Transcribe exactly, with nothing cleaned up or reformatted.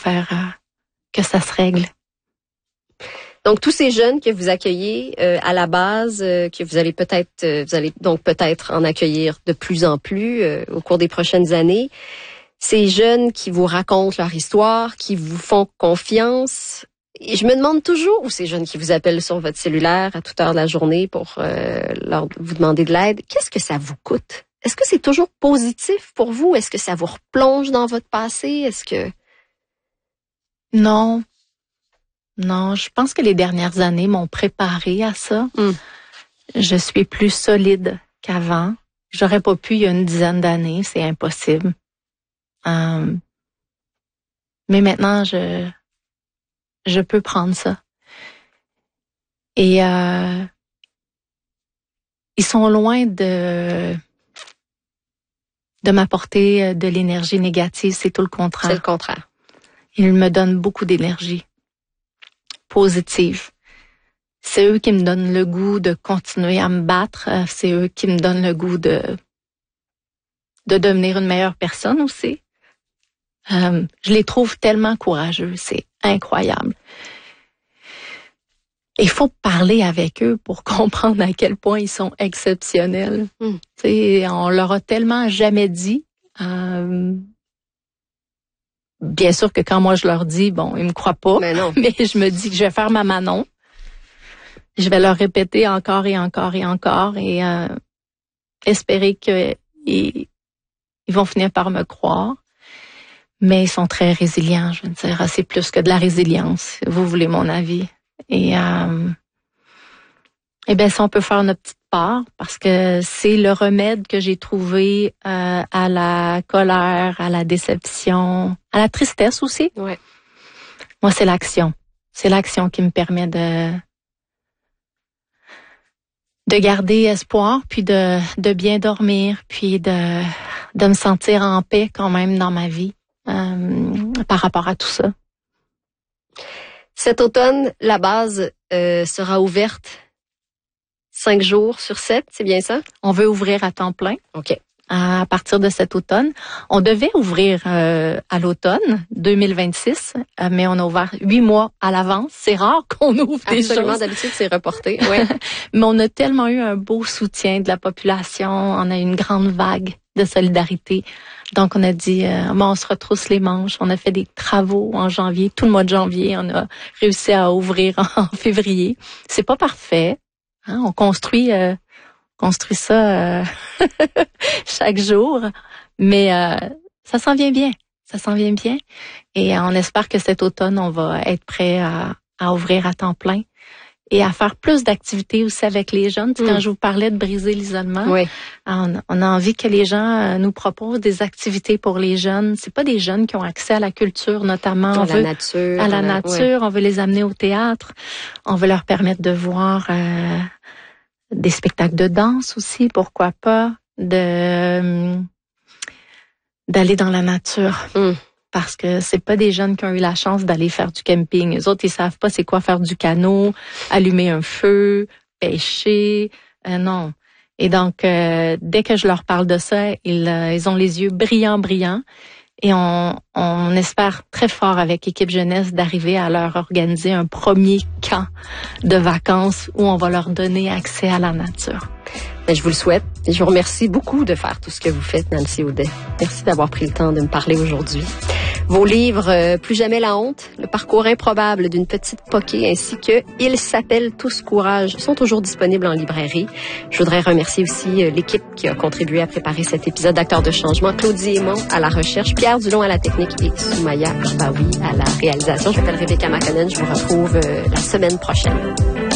faire euh, que ça se règle. Donc, tous ces jeunes que vous accueillez euh, à la base, euh, que vous allez peut-être, euh, vous allez donc peut-être en accueillir de plus en plus euh, au cours des prochaines années. Ces jeunes qui vous racontent leur histoire, qui vous font confiance. Et je me demande toujours, ou ces jeunes qui vous appellent sur votre cellulaire à toute heure de la journée pour euh, leur, vous demander de l'aide, qu'est-ce que ça vous coûte? Est-ce que c'est toujours positif pour vous? Est-ce que ça vous replonge dans votre passé? Est-ce que... Non. Non, je pense que les dernières années m'ont préparé à ça. Mm. Je suis plus solide qu'avant. J'aurais pas pu il y a une dizaine d'années, c'est impossible. Euh, mais maintenant, je je peux prendre ça. Et euh, ils sont loin de de m'apporter de l'énergie négative, c'est tout le contraire. C'est le contraire. Ils me donnent beaucoup d'énergie positive. C'est eux qui me donnent le goût de continuer à me battre. C'est eux qui me donnent le goût de de devenir une meilleure personne aussi. Euh, je les trouve tellement courageux, c'est incroyable. Il faut parler avec eux pour comprendre à quel point ils sont exceptionnels. Mm. T'sais, on leur a tellement jamais dit. Euh, bien sûr que quand moi je leur dis, bon, ils me croient pas, mais, non. mais je me dis que je vais faire ma Manon. Je vais leur répéter encore et encore et encore et euh, espérer que ils, ils vont finir par me croire. Mais ils sont très résilients, je veux dire. C'est plus que de la résilience, vous voulez mon avis. Et, euh, et bien, si on peut faire notre petite part, parce que c'est le remède que j'ai trouvé euh, à la colère, à la déception, à la tristesse aussi. Ouais. Moi, c'est l'action. C'est l'action qui me permet de de garder espoir, puis de de bien dormir, puis de de me sentir en paix quand même dans ma vie. Euh, par rapport à tout ça. Cet automne, la base euh, sera ouverte cinq jours sur sept, c'est bien ça? On veut ouvrir à temps plein. OK. À partir de cet automne. On devait ouvrir euh, à l'automne deux mille vingt-six, euh, mais on a ouvert huit mois à l'avance. C'est rare qu'on ouvre des choses. Absolument, d'habitude, c'est reporté. Ouais. Mais on a tellement eu un beau soutien de la population. On a eu une grande vague de solidarité. Donc, on a dit, euh, bon, on se retrousse les manches. On a fait des travaux en janvier, tout le mois de janvier. On a réussi à ouvrir en février. C'est pas parfait. Hein? On construit, euh, construit ça euh, chaque jour, mais euh, ça s'en vient bien. Ça s'en vient bien. Et on espère que cet automne, on va être prêt à, à ouvrir à temps plein. Et à faire plus d'activités aussi avec les jeunes. Tu sais, mmh. Quand je vous parlais de briser l'isolement, oui. on, on a envie que les gens nous proposent des activités pour les jeunes. C'est pas des jeunes qui ont accès à la culture, notamment. À on la veut, nature. À la nature. Ouais. On veut les amener au théâtre. On veut leur permettre de voir euh, des spectacles de danse aussi, pourquoi pas, de euh, d'aller dans la nature. Mmh. Parce que c'est pas des jeunes qui ont eu la chance d'aller faire du camping. Les autres, ils savent pas c'est quoi faire du canot, allumer un feu, pêcher. Euh, non. Et donc, euh, dès que je leur parle de ça, ils, euh, ils ont les yeux brillants, brillants. Et on, on espère très fort avec Équipe Jeunesse d'arriver à leur organiser un premier camp de vacances où on va leur donner accès à la nature. Ben, je vous le souhaite et je vous remercie beaucoup de faire tout ce que vous faites, Nancy Audet. Merci d'avoir pris le temps de me parler aujourd'hui. Vos livres euh, Plus jamais la honte, Le parcours improbable d'une petite poquée ainsi que Ils s'appellent tous courage sont toujours disponibles en librairie. Je voudrais remercier aussi euh, l'équipe qui a contribué à préparer cet épisode d'Acteurs de changement. Claudie Aymon à la recherche, Pierre Dulon à la technique et Soumaya Arbaoui à la réalisation. Je m'appelle Rebecca Makonnen. Je vous retrouve euh, la semaine prochaine.